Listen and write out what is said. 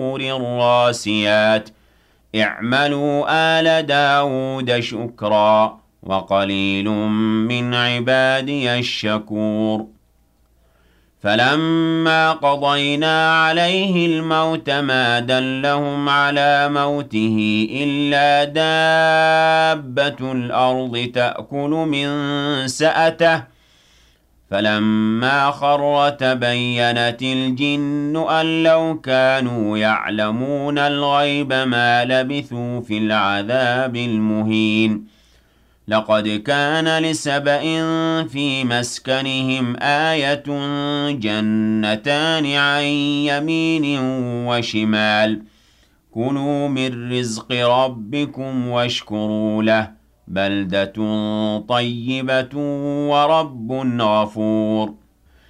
الراسيات اعملوا آل داود شكرا وقليل من عبادي الشكور فلما قضينا عليه الموت ما دلهم على موته إلا دابة الأرض تأكل من سأته فلما خر تبينت الجن أن لو كانوا يعلمون الغيب ما لبثوا في العذاب المهين لقد كان لسبإ في مسكنهم آية جنتان عن يمين وشمال كلوا من رزق ربكم واشكروا له بلدة طيبة ورب غفور